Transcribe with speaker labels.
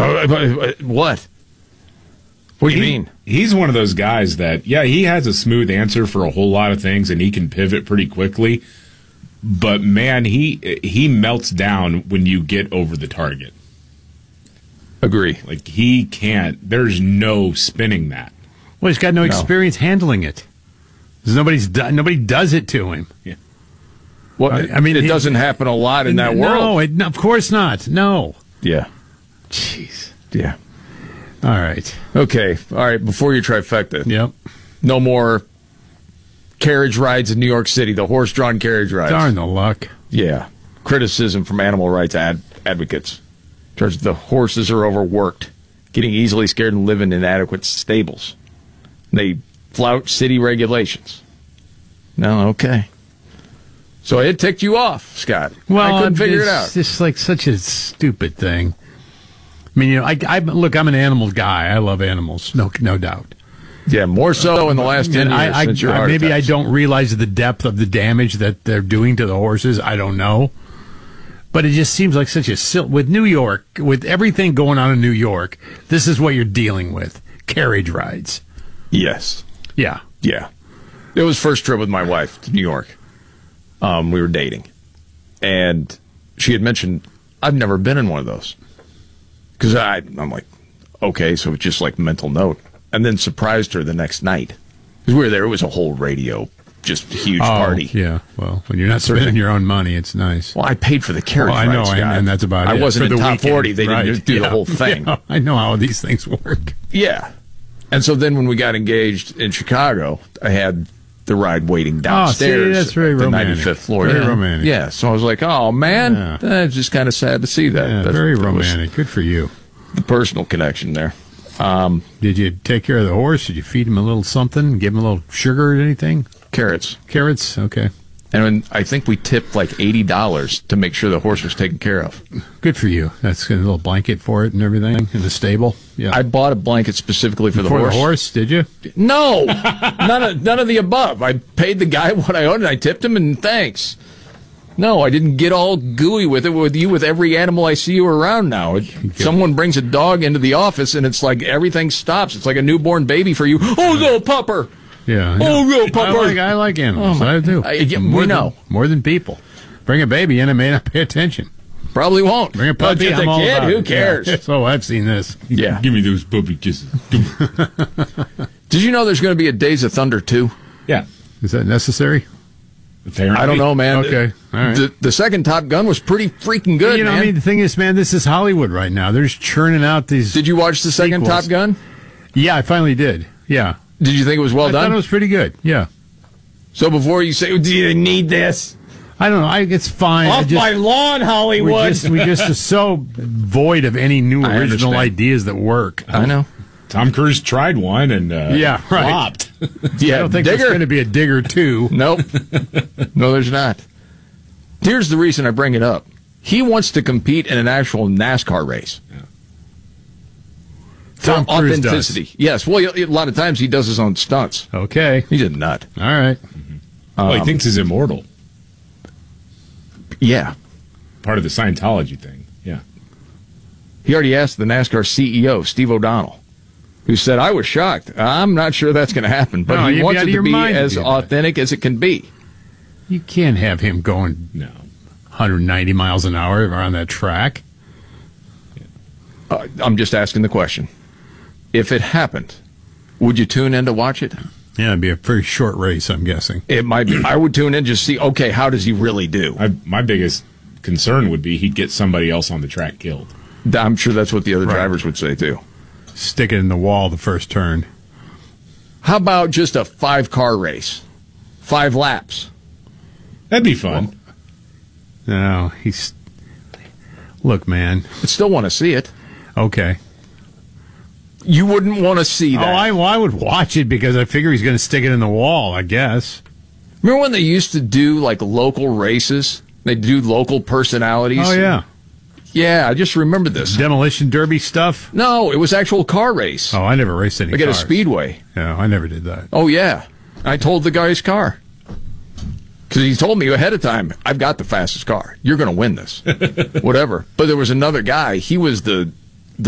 Speaker 1: What? What do you mean?
Speaker 2: He's one of those guys that, he has a smooth answer for a whole lot of things, and he can pivot pretty quickly. But, man, he melts down when you get over the target.
Speaker 1: Agree.
Speaker 2: Like, he can't. There's no spinning that.
Speaker 3: Well, he's got no experience handling it. Nobody does it to him.
Speaker 2: Yeah.
Speaker 1: Well, I mean, it doesn't happen a lot in that world.
Speaker 3: No, of course not. No.
Speaker 1: Yeah.
Speaker 3: Jeez.
Speaker 1: Yeah.
Speaker 3: All right.
Speaker 1: Okay. All right. Before your trifecta.
Speaker 3: Yep.
Speaker 1: No more carriage rides in New York City, the horse-drawn carriage rides.
Speaker 3: Darn the luck.
Speaker 1: Yeah. Criticism from animal rights advocates. Charge the horses are overworked, getting easily scared and live in inadequate stables. They flout city regulations. No, okay. So it ticked you off, Scott.
Speaker 3: Well,
Speaker 1: I couldn't figure it out.
Speaker 3: It's just like such a stupid thing. I mean, look, I'm an animal guy. I love animals, no doubt.
Speaker 1: Yeah, more so in the last 10 years since your heart
Speaker 3: maybe
Speaker 1: attacks.
Speaker 3: I don't realize the depth of the damage that they're doing to the horses. I don't know. But it just seems like such a with New York, with everything going on in New York, this is what you're dealing with. Carriage rides.
Speaker 1: Yes.
Speaker 3: Yeah.
Speaker 1: Yeah. It was first trip with my wife to New York. We were dating. And she had mentioned, I've never been in one of those. Because I'm like, okay, so it's just like mental note. And then surprised her the next night. Because we were there, it was a whole radio, just huge party.
Speaker 3: Yeah, well, when you're not spending your own money, it's nice.
Speaker 1: Well, I paid for the carriage
Speaker 3: I know,
Speaker 1: rides, Scott.
Speaker 3: and that's about it.
Speaker 1: I wasn't
Speaker 3: For
Speaker 1: in
Speaker 3: the
Speaker 1: top
Speaker 3: weekend.
Speaker 1: 40. They didn't do the whole thing.
Speaker 3: Yeah, I know how these things work.
Speaker 1: Yeah. And so then when we got engaged in Chicago, I had the ride waiting downstairs.
Speaker 3: that's very
Speaker 1: at the
Speaker 3: romantic.
Speaker 1: 95th floor.
Speaker 3: Very
Speaker 1: Yeah.
Speaker 3: romantic.
Speaker 1: Yeah. So I was like, oh, man, it's just kind of sad to see that.
Speaker 3: Yeah, very romantic. Good for you.
Speaker 1: The personal connection there.
Speaker 3: Did you take care of the horse? Did you feed him a little something? Give him a little sugar or anything?
Speaker 1: Carrots.
Speaker 3: Carrots? Okay.
Speaker 1: And I think we tipped like $80 to make sure the horse was taken care of.
Speaker 3: Good for you. That's got a little blanket for it and everything in the stable. Yeah.
Speaker 1: I bought a blanket specifically for the horse.
Speaker 3: For the horse, did you?
Speaker 1: No, none of the above. I paid the guy what I owed, and I tipped him, and thanks. No, I didn't get all gooey with it with every animal I see you around now. Someone brings a dog into the office, and it's like everything stops. It's like a newborn baby for you. Oh, little pupper.
Speaker 3: Yeah.
Speaker 1: Oh, little pupper.
Speaker 3: I like animals. I do.
Speaker 1: We know.
Speaker 3: More than people. Bring a baby in and may not pay attention.
Speaker 1: Probably won't.
Speaker 3: Bring a puppy.
Speaker 1: Just
Speaker 3: I'm
Speaker 1: a
Speaker 3: all
Speaker 1: kid.
Speaker 3: about
Speaker 1: Who
Speaker 3: it.
Speaker 1: cares?
Speaker 3: Yeah. So I've seen this.
Speaker 1: Yeah.
Speaker 2: Give me those puppy kisses.
Speaker 1: Did you know there's going to be a Days of Thunder 2?
Speaker 2: Yeah.
Speaker 3: Is that necessary?
Speaker 1: I don't know, man.
Speaker 3: Okay. All right.
Speaker 1: The second Top Gun was pretty freaking good,
Speaker 3: You know,
Speaker 1: man.
Speaker 3: I mean, the thing is, man, this is Hollywood right now. They're just churning out these.
Speaker 1: Did you watch the second
Speaker 3: sequels.
Speaker 1: Top Gun?
Speaker 3: Yeah, I finally did. Yeah.
Speaker 1: Did you think it was well
Speaker 3: I
Speaker 1: done?
Speaker 3: thought it was pretty good. Yeah.
Speaker 1: So before you say, do you need this?
Speaker 3: I don't know. It's fine.
Speaker 1: Off my lawn, Hollywood.
Speaker 3: We just are so void of any new
Speaker 1: I
Speaker 3: original
Speaker 1: understand.
Speaker 3: ideas that work.
Speaker 1: I know.
Speaker 2: Tom Cruise tried one and
Speaker 3: Yeah, right.
Speaker 2: flopped.
Speaker 1: Yeah,
Speaker 3: I don't think there's
Speaker 1: Digger.
Speaker 3: going to be a Digger 2.
Speaker 1: Nope. No, there's not. Here's the reason I bring it up. He wants to compete in an actual NASCAR race.
Speaker 3: Tom
Speaker 1: For
Speaker 3: Cruise
Speaker 1: authenticity. Yes. Well, a lot of times he does his own stunts.
Speaker 3: Okay.
Speaker 1: He's a nut.
Speaker 3: All right.
Speaker 2: Well, he thinks he's immortal.
Speaker 1: Yeah.
Speaker 2: Part of the Scientology thing. Yeah.
Speaker 1: He already asked the NASCAR CEO, Steve O'Donnell, who said, I was shocked. I'm not sure that's going to happen, but
Speaker 3: No,
Speaker 1: he
Speaker 3: you'd be
Speaker 1: wants
Speaker 3: out
Speaker 1: it
Speaker 3: of
Speaker 1: to
Speaker 3: your
Speaker 1: be
Speaker 3: mind to
Speaker 1: as
Speaker 3: do that.
Speaker 1: authentic as it can be.
Speaker 3: You can't have him going
Speaker 2: No.
Speaker 3: 190 miles an hour around that track.
Speaker 1: I'm just asking the question. If it happened, would you tune in to watch it?
Speaker 3: Yeah, it'd be a pretty short race, I'm guessing.
Speaker 1: It might be. I would tune in just see, okay, how does he really do?
Speaker 2: My biggest concern would be he'd get somebody else on the track killed.
Speaker 1: I'm sure that's what the other
Speaker 3: Right.
Speaker 1: drivers would say, too.
Speaker 3: Stick it in the wall the first turn.
Speaker 1: How about just a 5-car race? 5 laps.
Speaker 2: That'd be fun.
Speaker 3: No, Look, man.
Speaker 1: I'd still want to see it.
Speaker 3: Okay.
Speaker 1: You wouldn't want to see that.
Speaker 3: I would watch it because I figure he's going to stick it in the wall, I guess.
Speaker 1: Remember when they used to do, like, local races? They do local personalities?
Speaker 3: Oh, yeah.
Speaker 1: Yeah, I just remember this.
Speaker 3: Demolition derby stuff?
Speaker 1: No, it was actual car race.
Speaker 3: Oh, I never raced any
Speaker 1: Like at a
Speaker 3: cars.
Speaker 1: speedway.
Speaker 3: No, I never did that.
Speaker 1: Oh, yeah. I told the guy's car. Because he told me ahead of time, I've got the fastest car. You're going to win this. Whatever. But there was another guy. He was the